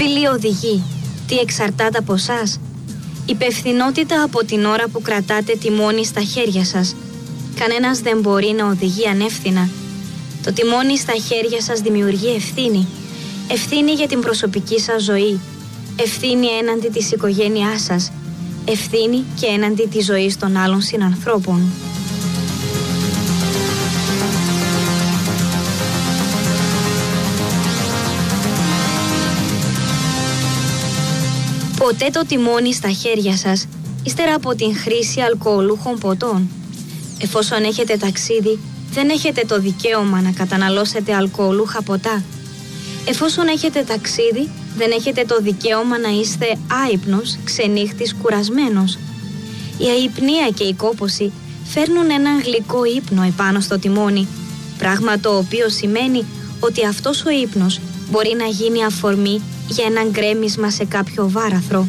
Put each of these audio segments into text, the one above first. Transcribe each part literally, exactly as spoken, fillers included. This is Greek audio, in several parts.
Φίλοι οδηγοί, τι εξαρτάται από εσάς? Υπευθυνότητα από την ώρα που κρατάτε τιμόνι στα χέρια σας. Κανένας δεν μπορεί να οδηγεί ανεύθυνα. Το τιμόνι στα χέρια σας δημιουργεί ευθύνη. Ευθύνη για την προσωπική σας ζωή. Ευθύνη έναντι της οικογένειάς σας. Ευθύνη και έναντι της ζωής των άλλων συνανθρώπων. Ποτέ το τιμόνι στα χέρια σας, ύστερα από την χρήση αλκοολούχων ποτών. Εφόσον έχετε ταξίδι, δεν έχετε το δικαίωμα να καταναλώσετε αλκοολούχα ποτά. Εφόσον έχετε ταξίδι, δεν έχετε το δικαίωμα να είστε άυπνος, ξενύχτης, κουρασμένος. Η αϊπνία και η κόπωση φέρνουν έναν γλυκό ύπνο επάνω στο τιμόνι, πράγμα το οποίο σημαίνει ότι αυτός ο ύπνος μπορεί να γίνει αφορμή για ένα γκρέμισμα σε κάποιο βάραθρο.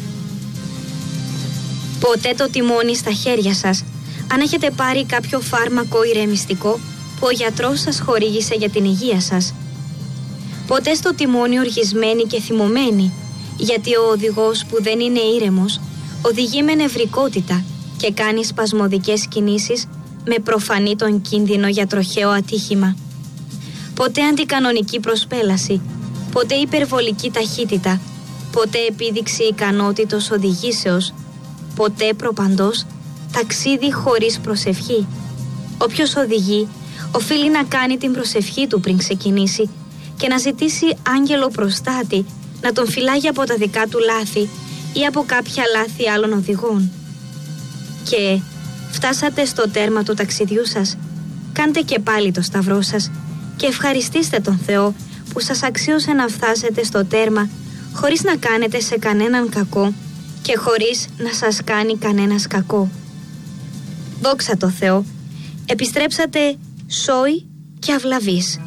Ποτέ το τιμόνι στα χέρια σας, αν έχετε πάρει κάποιο φάρμακο ηρεμιστικό που ο γιατρός σας χορήγησε για την υγεία σας. Ποτέ στο τιμόνι οργισμένοι και θυμωμένοι, γιατί ο οδηγός που δεν είναι ήρεμος οδηγεί με νευρικότητα και κάνει σπασμωδικές κινήσεις με προφανή τον κίνδυνο για τροχαίο ατύχημα. Ποτέ αντικανονική προσπέλαση, ποτέ υπερβολική ταχύτητα, ποτέ επίδειξη ικανότητος οδηγήσεως, ποτέ προπαντός ταξίδι χωρίς προσευχή. Όποιος οδηγεί οφείλει να κάνει την προσευχή του πριν ξεκινήσει και να ζητήσει άγγελο προστάτη να τον φυλάγει από τα δικά του λάθη ή από κάποια λάθη άλλων οδηγών. Και φτάσατε στο τέρμα του ταξιδιού σας, κάντε και πάλι το σταυρό σας και ευχαριστήστε τον Θεό που σας αξίωσε να φτάσετε στο τέρμα χωρίς να κάνετε σε κανέναν κακό και χωρίς να σας κάνει κανένας κακό. Δόξα τω Θεώ, επιστρέψατε σόι και αυλαβείς.